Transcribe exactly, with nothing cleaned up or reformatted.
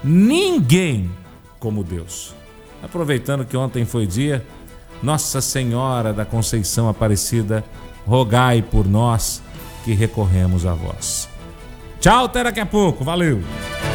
ninguém como Deus. Aproveitando que ontem foi dia, Nossa Senhora da Conceição Aparecida, rogai por nós que recorremos a vós. Tchau, até daqui a pouco. Valeu!